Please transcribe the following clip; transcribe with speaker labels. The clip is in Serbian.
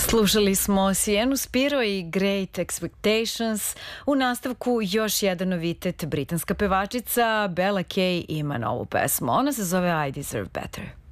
Speaker 1: Slušali smo Siennu Spiro i Great Expectations. U nastavku još jedan novitet. Britanska pevačica Bella Kay ima novu pesmu. Ona se zove I Deserve Better.